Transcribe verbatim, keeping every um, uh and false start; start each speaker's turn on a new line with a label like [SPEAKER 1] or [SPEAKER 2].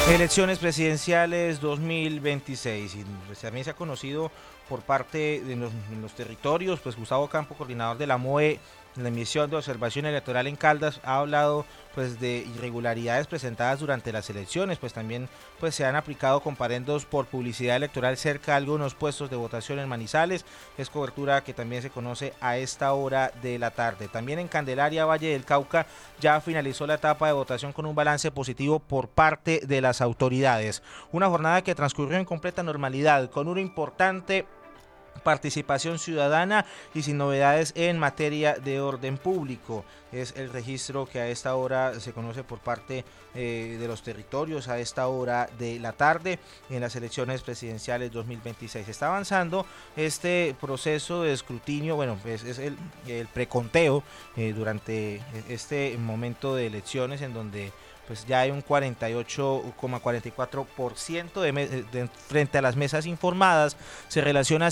[SPEAKER 1] Elecciones presidenciales dos mil veintiséis, y pues también se ha conocido por parte de los, de los territorios, pues Gustavo Campo, coordinador de la M O E, en la misión de observación electoral en Caldas, ha hablado pues de irregularidades presentadas durante las elecciones, pues también pues se han aplicado comparendos por publicidad electoral cerca de algunos puestos de votación en Manizales, es cobertura que también se conoce a esta hora de la tarde. También en Candelaria, Valle del Cauca, ya finalizó la etapa de votación con un balance positivo por parte de las autoridades. Una jornada que transcurrió en completa normalidad, con una importante participación ciudadana y sin novedades en materia de orden público. Es el registro que a esta hora se conoce por parte eh, de los territorios a esta hora de la tarde en las elecciones presidenciales dos mil veintiséis. Está avanzando este proceso de escrutinio, bueno, es, es el, el preconteo eh, durante este momento de elecciones en donde pues ya hay un cuarenta y ocho coma cuarenta y cuatro por ciento de, de frente a las mesas informadas. Se relaciona